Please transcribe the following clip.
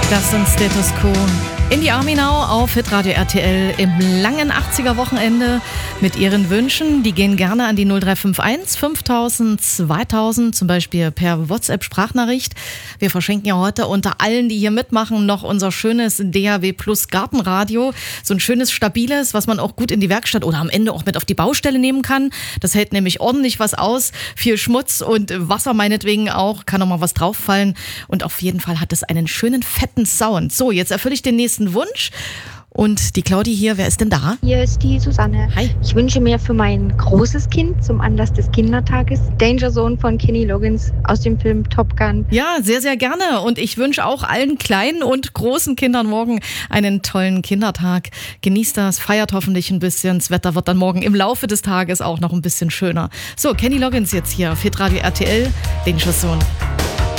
Das sind Status Quo. In die Army Now auf Hitradio RTL im langen 80er-Wochenende mit ihren Wünschen. Die gehen gerne an die 0351 5000 2000, zum Beispiel per WhatsApp-Sprachnachricht. Wir verschenken ja heute unter allen, die hier mitmachen, noch unser schönes DAW Plus Gartenradio. So ein schönes, stabiles, was man auch gut in die Werkstatt oder am Ende auch mit auf die Baustelle nehmen kann. Das hält nämlich ordentlich was aus. Viel Schmutz und Wasser meinetwegen auch. Kann auch mal was drauffallen. Und auf jeden Fall hat es einen schönen, fetten Sound. So, jetzt erfülle ich den nächsten Wunsch. Und die Claudi hier, wer ist denn da? Hier ist die Susanne. Hi. Ich wünsche mir für mein großes Kind zum Anlass des Kindertages Danger Zone von Kenny Loggins aus dem Film Top Gun. Ja, sehr, sehr gerne. Und ich wünsche auch allen kleinen und großen Kindern morgen einen tollen Kindertag. Genießt das, feiert hoffentlich ein bisschen. Das Wetter wird dann morgen im Laufe des Tages auch noch ein bisschen schöner. So, Kenny Loggins jetzt hier, Hitradio RTL, Danger Zone.